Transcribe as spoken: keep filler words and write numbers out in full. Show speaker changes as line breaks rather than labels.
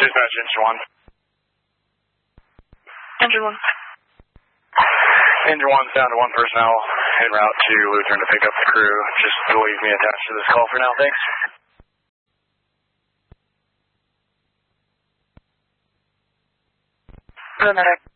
Dispatch, engine one.
Engine one.
Engine one's down to one personnel, en route to Lutheran to pick up the crew. Just leave me attached to this call for now, thanks.
Hello, medic.